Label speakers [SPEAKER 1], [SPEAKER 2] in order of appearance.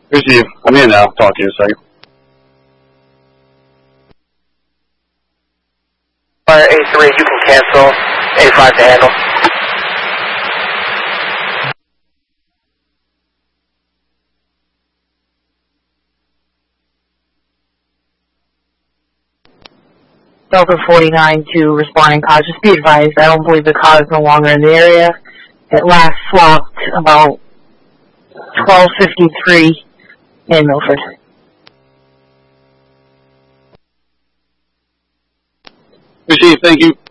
[SPEAKER 1] Receive. I'm in now. Talk to you in a second.
[SPEAKER 2] Fire A3, you can cancel. A5 to handle.
[SPEAKER 3] Delta 49 to responding cause. Just be advised, I don't believe the car is no longer in the area. It last swapped about 12:53 in Milford.
[SPEAKER 1] Receive. Thank you.